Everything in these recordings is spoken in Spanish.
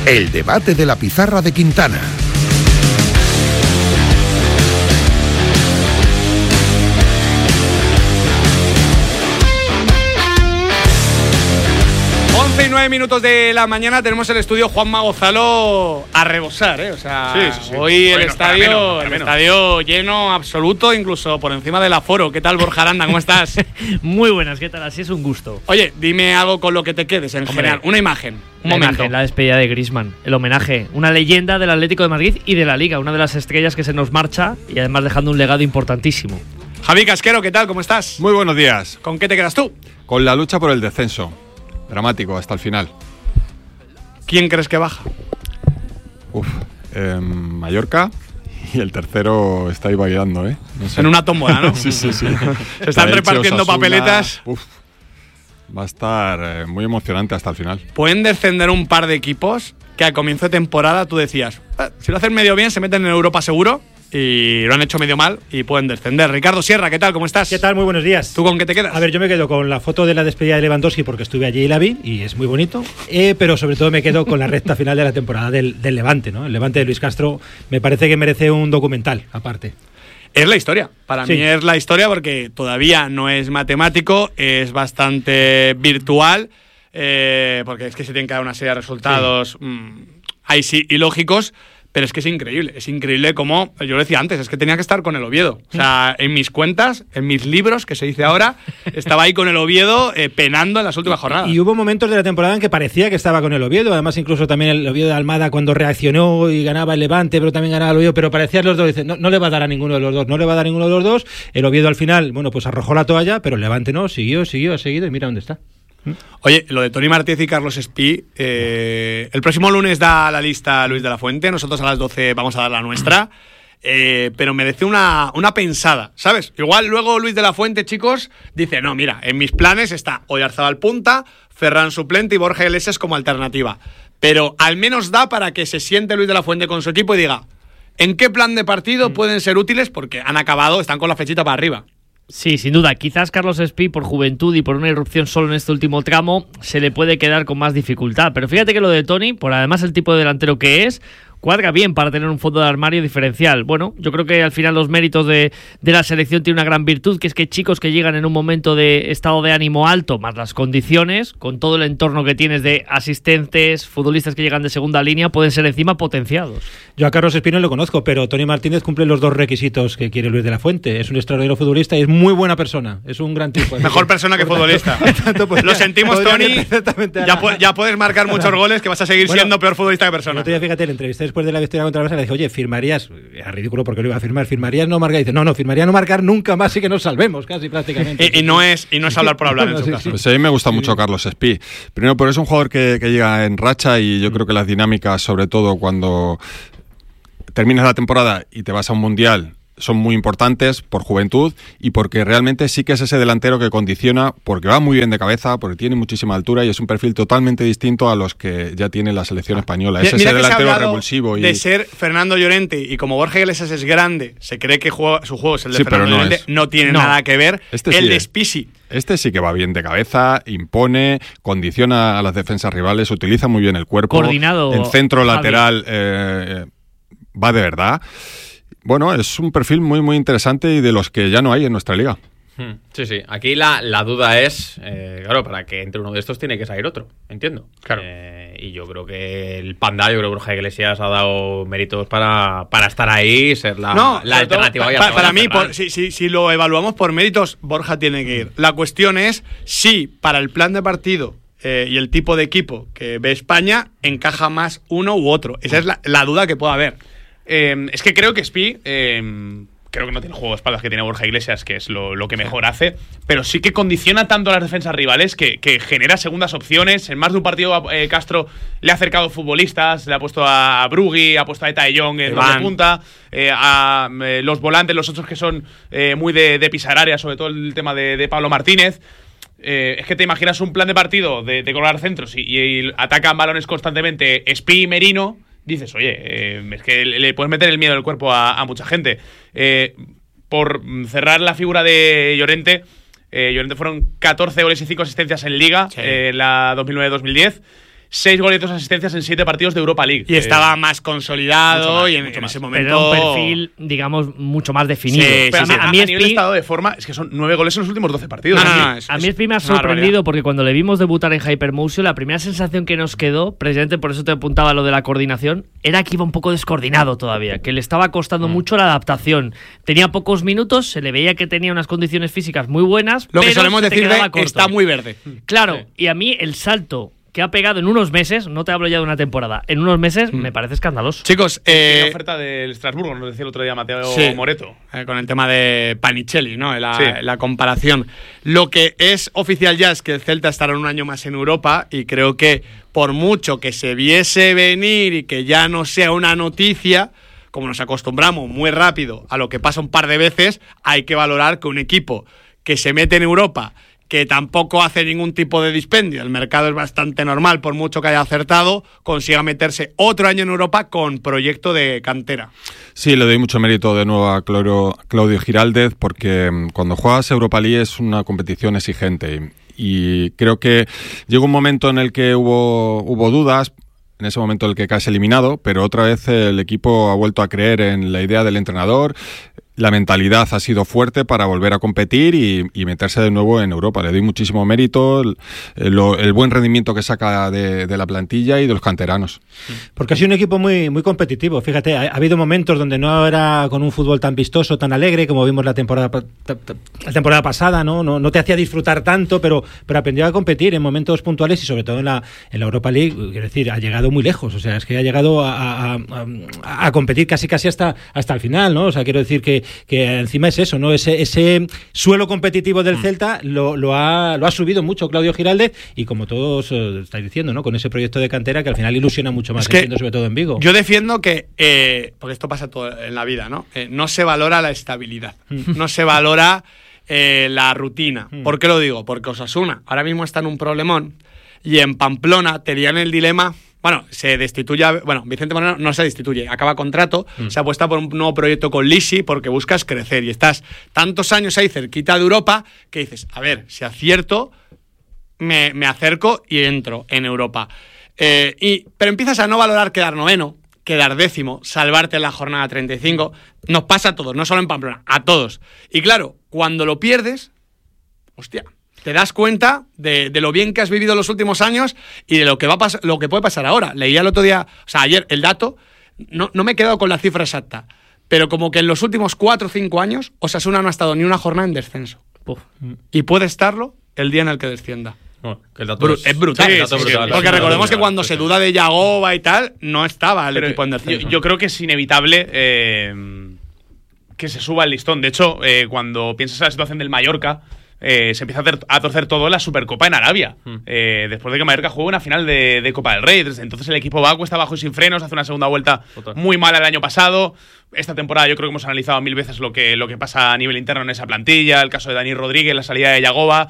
El debate de la pizarra de Quintana. Y 9 minutos de la mañana tenemos el estudio Juanma Gonzalo a rebosar, ¿eh? O sea, sí. Hoy el estadio lleno absoluto, incluso por encima del aforo. ¿Qué tal, Borja Aranda? ¿Cómo estás? Muy buenas, ¿qué tal? Así es un gusto. Oye, dime algo con lo que te quedes en general. Una imagen, un momento. La despedida de Griezmann, el homenaje. Una leyenda del Atlético de Madrid y de la Liga, una de las estrellas que se nos marcha y además dejando un legado importantísimo. Javi Casquero, ¿qué tal? ¿Cómo estás? Muy buenos días. ¿Con qué te quedas tú? Con la lucha por el descenso. Dramático hasta el final. ¿Quién crees que baja? Mallorca. Y el tercero está ahí bailando, ¿eh? No sé. En una tómbola, ¿no? Sí. Se están repartiendo papeletas. Va a estar muy emocionante hasta el final. Pueden descender un par de equipos que al comienzo de temporada tú decías, si lo hacen medio bien se meten en Europa seguro, y lo han hecho medio mal y pueden descender. Ricardo Sierra, ¿qué tal? ¿Cómo estás? ¿Qué tal? Muy buenos días. ¿Tú con qué te quedas? A ver, yo me quedo con la foto de la despedida de Lewandowski porque estuve allí y la vi y es muy bonito, pero sobre todo me quedo con la recta final de la temporada del Levante, ¿no? El Levante de Luis Castro me parece que merece un documental aparte. Es la historia. Para mí es la historia porque todavía no es matemático, es bastante virtual, porque es que se tienen que dar una serie de resultados ahí sí ilógicos. Pero es que es increíble como, yo lo decía antes, es que tenía que estar con el Oviedo. O sea, en mis cuentas, en mis libros, que se dice ahora, estaba ahí con el Oviedo penando en las últimas jornadas. Y hubo momentos de la temporada en que parecía que estaba con el Oviedo, además incluso también el Oviedo de Almada cuando reaccionó y ganaba el Levante, pero también ganaba el Oviedo, pero parecían los dos, dice, no le va a dar a ninguno de los dos, el Oviedo al final, bueno, pues arrojó la toalla, pero el Levante no, siguió, ha seguido y mira dónde está. Oye, lo de Toni Martínez y Carlos Espí, el próximo lunes da la lista Luis de la Fuente, nosotros a las 12 vamos a dar la nuestra, pero merece una pensada, ¿sabes? Igual luego Luis de la Fuente, chicos, dice, no, mira, en mis planes está Oyarzabal punta, Ferran suplente y Borja Iglesias como alternativa, pero al menos da para que se siente Luis de la Fuente con su equipo y diga, ¿en qué plan de partido pueden ser útiles? Porque han acabado, están con la flechita para arriba. Sí, sin duda. Quizás Carlos Espí, por juventud y por una irrupción solo en este último tramo, se le puede quedar con más dificultad. Pero fíjate que lo de Toni, por además el tipo de delantero que es, cuadra bien para tener un fondo de armario diferencial. Bueno, yo creo que al final los méritos de la selección tienen una gran virtud, que es que chicos que llegan en un momento de estado de ánimo alto, más las condiciones, con todo el entorno que tienes de asistentes, futbolistas que llegan de segunda línea, pueden ser encima potenciados. Yo a Carlos Espí no lo conozco, pero Toni Martínez cumple los dos requisitos que quiere Luis de la Fuente. Es un extraordinario futbolista y es muy buena persona. Es un gran tipo. Mejor persona que futbolista. Lo sentimos, Toni. Ya puedes marcar muchos goles, que vas a seguir siendo peor futbolista que persona. Fíjate, le entrevisté después de la victoria contra el Barça, le dije, oye, ¿firmarías? Era ridículo porque lo iba a firmar. ¿Firmarías no marcar? Y dice, no, firmaría no marcar nunca más y que nos salvemos casi prácticamente. Y no es hablar por hablar en su caso. Pues a mí me gusta mucho Carlos Espí. Primero, porque es un jugador que llega en racha y yo creo que las dinámicas, sobre todo cuando terminas la temporada y te vas a un mundial, son muy importantes por juventud y porque realmente sí que es ese delantero que condiciona, porque va muy bien de cabeza, porque tiene muchísima altura y es un perfil totalmente distinto a los que ya tiene la selección española. Es ese delantero revulsivo. De ser Fernando Llorente, y como Borja Iglesias es grande, se cree que su juego es el de Fernando Llorente, no tiene nada que ver. El de Spisi. Este sí que va bien de cabeza, impone, condiciona a las defensas rivales, utiliza muy bien el cuerpo. Coordinado. En centro lateral va de verdad. Bueno, es un perfil muy, muy interesante y de los que ya no hay en nuestra liga. Sí. Aquí la duda es, claro, para que entre uno de estos tiene que salir otro, entiendo. Claro. Y yo creo que el Panda, yo creo que Borja Iglesias ha dado méritos para estar ahí y ser la alternativa. Para mí, si lo evaluamos por méritos, Borja tiene que ir. La cuestión es si para el plan de partido y el tipo de equipo que ve España encaja más uno u otro. Esa es la duda que puede haber. Es que creo que Espí creo que no tiene juego de espaldas que tiene Borja Iglesias, que es lo que mejor hace, pero sí que condiciona tanto a las defensas rivales que genera segundas opciones. En más de un partido Castro le ha acercado futbolistas, le ha puesto a Brugui, ha puesto a Eta de Jong en doble punta, a los volantes, los otros que son muy de pisar área, sobre todo el tema de Pablo Martínez. Es que te imaginas un plan de partido de colgar centros y atacan balones constantemente Espí y Merino. Dices, oye, es que le puedes meter el miedo del cuerpo a mucha gente. Por cerrar la figura de Llorente, Llorente fueron 14 goles y 5 asistencias en Liga, en la 2009-2010. 6 goles y 2 asistencias en 7 partidos de Europa League. Y estaba más consolidado mucho más, y en mucho ese más. momento… Pero era un perfil, digamos, mucho más definido. Sí, Pero sí, a mí nivel de Spi- estado de forma, es que son 9 goles en los últimos 12 partidos. No, Así. no, no, A mí Spi me ha es una sorprendido barbaridad. porque cuando le vimos debutar en Hypermotion, la primera sensación que nos quedó, precisamente por eso te apuntaba lo de la coordinación, era que iba un poco descoordinado todavía, que le estaba costando mucho la adaptación. Tenía pocos minutos, se le veía que tenía unas condiciones físicas muy buenas, Lo que pero solemos se te decir quedaba de corto. está muy verde. Claro, y a mí el salto que ha pegado en unos meses, no te hablo ya de una temporada, en unos meses me parece escandaloso. Chicos, Tiene oferta del Estrasburgo, nos decía el otro día Mateo sí. Moreto. Con el tema de Panicelli, ¿no? Sí. La comparación. Lo que es oficial ya es que el Celta estará un año más en Europa y creo que por mucho que se viese venir y que ya no sea una noticia, como nos acostumbramos muy rápido a lo que pasa un par de veces, hay que valorar que un equipo que se mete en Europa, que tampoco hace ningún tipo de dispendio, el mercado es bastante normal, por mucho que haya acertado, consiga meterse otro año en Europa con proyecto de cantera. Sí, le doy mucho mérito de nuevo a Claudio Giraldez, porque cuando juegas Europa League es una competición exigente y creo que llegó un momento en el que hubo dudas, en ese momento en el que caes eliminado, pero otra vez el equipo ha vuelto a creer en la idea del entrenador. La mentalidad ha sido fuerte para volver a competir y meterse de nuevo en Europa. Le doy muchísimo mérito el buen rendimiento que saca de la plantilla y de los canteranos. Porque ha sido un equipo muy, muy competitivo. Fíjate, ha habido momentos donde no era con un fútbol tan vistoso, tan alegre, como vimos la temporada pasada, ¿no? No te hacía disfrutar tanto, pero aprendió a competir en momentos puntuales y sobre todo en la Europa League. Quiero decir, ha llegado muy lejos. O sea, es que ha llegado a competir casi hasta el final, ¿no? O sea, quiero decir que encima es eso, ¿no? Ese suelo competitivo del Celta lo ha subido mucho Claudio Giraldez y como todos estáis diciendo, ¿no? Con ese proyecto de cantera que al final ilusiona mucho más, Es que entiendo, sobre todo en Vigo. Yo defiendo que, porque esto pasa todo en la vida, ¿no? No se valora la estabilidad, no se valora la rutina. ¿Por qué lo digo? Porque Osasuna ahora mismo está en un problemón y en Pamplona tenían el dilema. Bueno, se destituye. Bueno, Vicente Moreno no se destituye, acaba contrato, se apuesta por un nuevo proyecto con Lisi porque buscas crecer y estás tantos años ahí cerquita de Europa que dices, a ver, si acierto, me acerco y entro en Europa. Pero empiezas a no valorar quedar noveno, quedar décimo, salvarte en la jornada 35. Nos pasa a todos, no solo en Pamplona, a todos. Y claro, cuando lo pierdes, hostia, te das cuenta de lo bien que has vivido los últimos años y de lo que puede pasar ahora. Leía el otro día, o sea, ayer, el dato, no me he quedado con la cifra exacta, pero como que en los últimos 4 o 5 años Osasuna no ha estado ni una jornada en descenso. Puf. Y puede estarlo el día en el que descienda. Bueno, que el dato Es brutal. Sí, el dato brutal. Porque Sí, recordemos que brutal, cuando sí, se sí. duda de Yagoba y tal, no estaba el Pero equipo en descenso. yo creo que es inevitable que se suba el listón. De hecho, cuando piensas en la situación del Mallorca, se empieza a torcer todo en la Supercopa en Arabia. Después de que Mallorca juegue una final de Copa del Rey. Entonces el equipo va cuesta abajo y sin frenos, hace una segunda vuelta muy mala el año pasado. Esta temporada yo creo que hemos analizado 1000 veces lo que pasa a nivel interno en esa plantilla, el caso de Dani Rodríguez, la salida de Yagoba.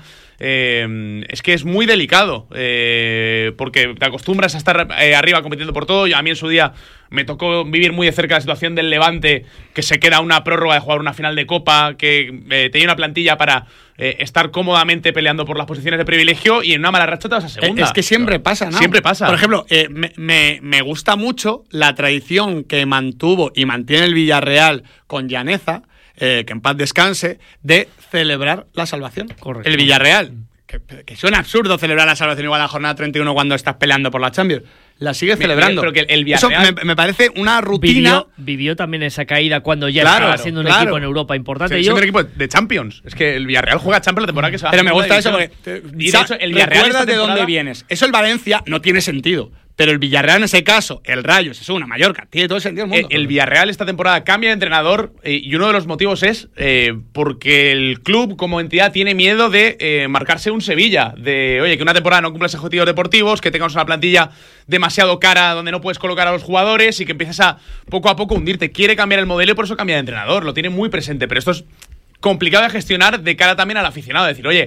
Es que es muy delicado, porque te acostumbras a estar arriba compitiendo por todo. A mí en su día me tocó vivir muy de cerca la situación del Levante, que se queda una prórroga de jugar una final de Copa, que tenía una plantilla para estar cómodamente peleando por las posiciones de privilegio y en una mala racha te vas a segunda. Es que siempre pasa, ¿no? Siempre pasa. Por ejemplo, me gusta mucho la tradición que mantuvo y mantiene el Villarreal con Llaneza, que en paz descanse, de celebrar la salvación. Correcto. El Villarreal. Que suena absurdo celebrar la salvación igual a la jornada 31 cuando estás peleando por la Champions. La sigue celebrando. Pero que el Eso Villarreal me parece una rutina. Vivió también esa caída cuando ya Claro, estaba siendo un claro. equipo en Europa importante. siendo un equipo de Champions. Es que el Villarreal juega Champions la temporada que se va a Pero me segunda gusta eso división. porque Y de hecho, el Villarreal recuerdas esta de dónde temporada- vienes. Eso el Valencia no tiene sentido. Pero el Villarreal en ese caso, el Rayo, Osasuna, Mallorca, tiene todo el sentido del mundo. El Villarreal esta temporada cambia de entrenador y uno de los motivos es porque el club como entidad tiene miedo de marcarse un Sevilla, de oye, que una temporada no cumplas objetivos deportivos, que tengas una plantilla demasiado cara donde no puedes colocar a los jugadores y que empieces a poco hundirte. Quiere cambiar el modelo y por eso cambia de entrenador, lo tiene muy presente, pero esto es complicado de gestionar de cara también al aficionado, decir, oye,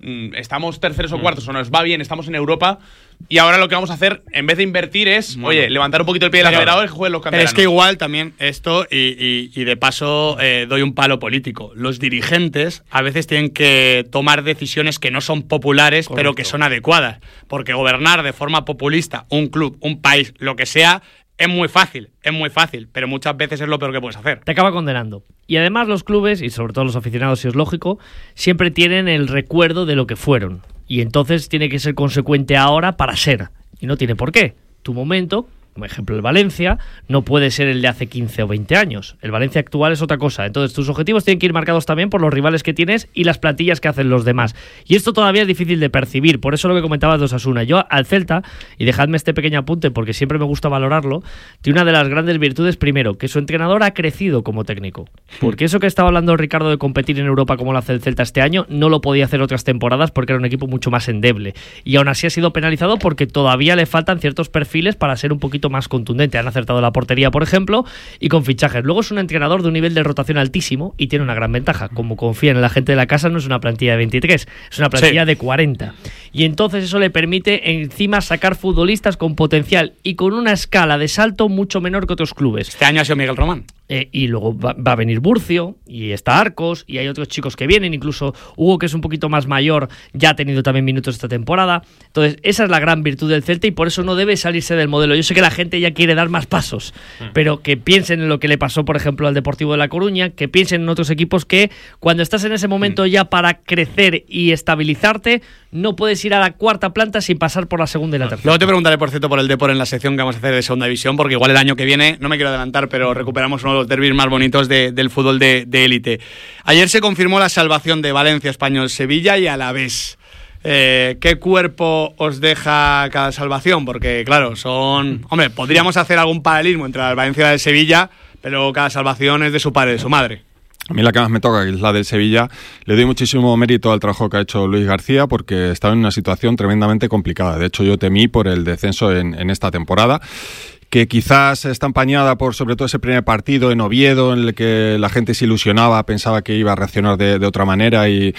estamos terceros o cuartos o nos va bien, estamos en Europa y ahora lo que vamos a hacer, en vez de invertir, es, oye, levantar un poquito el pie del acelerador y que jueguen los Pero canteranos. es que igual también esto, y de paso doy un palo político. Los dirigentes a veces tienen que tomar decisiones que no son populares, pero que son adecuadas. Porque gobernar de forma populista un club, un país, lo que sea, es muy fácil, pero muchas veces es lo peor que puedes hacer. Te acaba condenando. Y además los clubes, y sobre todo los aficionados, si es lógico, siempre tienen el recuerdo de lo que fueron. Y entonces tiene que ser consecuente ahora para ser. Y no tiene por qué. Tu momento, como ejemplo el Valencia, no puede ser el de hace 15 o 20 años. El Valencia actual es otra cosa. Entonces tus objetivos tienen que ir marcados también por los rivales que tienes y las plantillas que hacen los demás. Y esto todavía es difícil de percibir. Por eso lo que comentabas de Osasuna. Yo al Celta, y dejadme este pequeño apunte porque siempre me gusta valorarlo, tiene una de las grandes virtudes, primero, que su entrenador ha crecido como técnico. Porque eso que estaba hablando Ricardo de competir en Europa como lo hace el Celta este año, no lo podía hacer otras temporadas porque era un equipo mucho más endeble. Y aún así ha sido penalizado porque todavía le faltan ciertos perfiles para ser un poquito más contundente. Han acertado la portería, por ejemplo, y con fichajes. Luego es un entrenador de un nivel de rotación altísimo y tiene una gran ventaja. Como confían en la gente de la casa, no es una plantilla de 23, es una plantilla de 40. Y entonces eso le permite encima sacar futbolistas con potencial y con una escala de salto mucho menor que otros clubes. Este año ha sido Miguel Román. Y luego va a venir Burcio, y está Arcos, y hay otros chicos que vienen, incluso Hugo, que es un poquito más mayor, ya ha tenido también minutos esta temporada. Entonces, esa es la gran virtud del Celta y por eso no debe salirse del modelo. Yo sé que la gente ya quiere dar más pasos, pero que piensen en lo que le pasó, por ejemplo, al Deportivo de La Coruña, que piensen en otros equipos que cuando estás en ese momento ya para crecer y estabilizarte, no puedes ir a la cuarta planta sin pasar por la segunda y la tercera. Luego te preguntaré, por cierto, por el Depor en la sección que vamos a hacer de segunda división, porque igual el año que viene, no me quiero adelantar, pero recuperamos uno de los derbis más bonitos del fútbol de élite. Ayer se confirmó la salvación de Valencia, Español, Sevilla y Alavés. ¿Qué cuerpo os deja cada salvación? Porque, claro, Hombre, podríamos hacer algún paralelismo entre la Valencia y la de Sevilla, pero cada salvación es de su padre, de su madre. A mí la que más me toca, que es la del Sevilla, le doy muchísimo mérito al trabajo que ha hecho Luis García porque estaba en una situación tremendamente complicada. De hecho, yo temí por el descenso en esta temporada, que quizás está empañada por sobre todo ese primer partido en Oviedo, en el que la gente se ilusionaba, pensaba que iba a reaccionar de otra manera y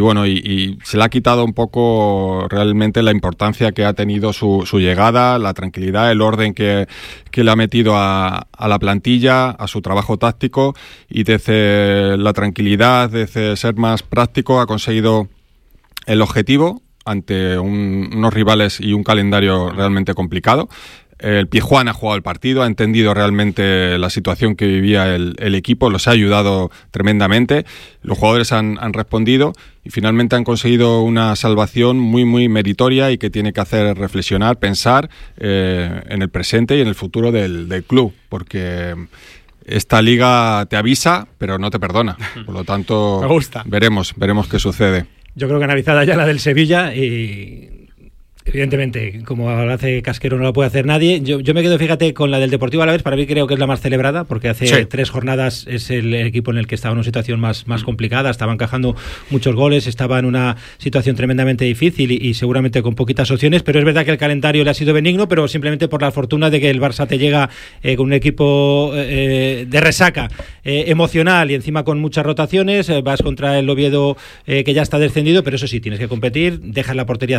se le ha quitado un poco realmente la importancia que ha tenido su llegada, la tranquilidad, el orden que le ha metido a la plantilla, a su trabajo táctico, y desde la tranquilidad, desde ser más práctico, ha conseguido el objetivo ante unos rivales y un calendario realmente complicado. El Pizjuán ha jugado el partido, ha entendido realmente la situación que vivía el equipo, los ha ayudado tremendamente, los jugadores han respondido y finalmente han conseguido una salvación muy, muy meritoria y que tiene que hacer reflexionar, pensar en el presente y en el futuro del club, porque esta liga te avisa, pero no te perdona. Por lo tanto, me gusta. Veremos qué sucede. Yo creo que analizada ya la del Sevilla y... Evidentemente, como lo hace Casquero no lo puede hacer nadie. Yo me quedo, fíjate, con la del Deportivo Alavés. Para mí creo que es la más celebrada porque hace 3 jornadas es el equipo en el que estaba en una situación más complicada, estaba encajando muchos goles, estaba en una situación tremendamente difícil y seguramente con poquitas opciones, pero es verdad que el calendario le ha sido benigno, pero simplemente por la fortuna de que el Barça te llega con un equipo de resaca emocional y encima con muchas rotaciones, vas contra el Oviedo que ya está descendido, pero eso sí, tienes que competir, dejas la portería